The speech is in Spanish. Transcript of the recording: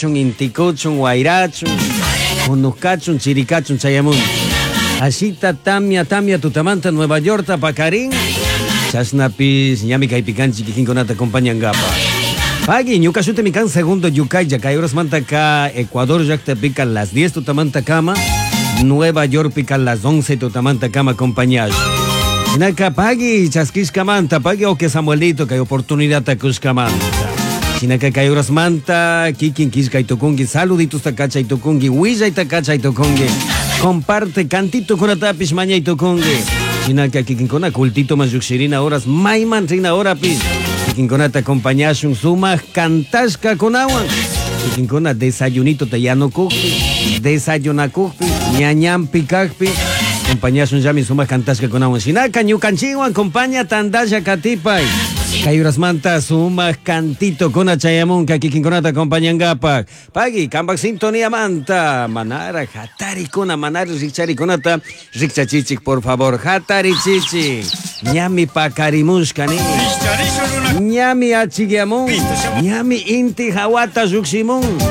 Chayachun, Intikuchun, Wairachun, Unuscachun, Chiricachun, Chayamun. Ashita, Tamia, Tutamanta, Nueva York, Pacarín. Chasnapis, Ñami Kaipicanchi, Kikinkonata, Compañangapa. Pagi, Ñucasute Mican, segundo Yucay, Yacayuras Mantaca, Ecuador, ya te pican las 10, Tutamanta Cama. Nueva York pican las 11, Tutamanta Cama, compañía. Chinaka pagi, chasquiscamanta, pagi o que Samuelito, que hay oportunidad a Cuscamanta. Chinaka Kayuras Manta, Kikin Kiska y Tokungi, saluditos Takacha y Tokungi, Huilla y Takacha y Tokungi. Comparte cantito con Atapis Maña y Tokungi. Chinaka Kikin con cultito más yuxirina horas, Maiman trina hora pis. Kikin con ata acompañación suma, cantasca con agua. Kikin con desayunito tayano kupi, desayuna kupi, ñañam picakpi. Compañía Yami Suma Cantasca con agua. Sinaka, Ñucanchigua, acompaña Tandaya Catipay. Cayuras Manta, Suma Cantito con Achayamun, Kakikinconata, acompañan Gapak. Pagi, Kambak Sintonía Manta. Manara, Hatari Kuna, Manara, Richari Conata. Richachichik, por favor. Hatari Chichi. Ñami Pacarimushkani. Ñami Achigiamun. Ñami Inti Hawata Juximun.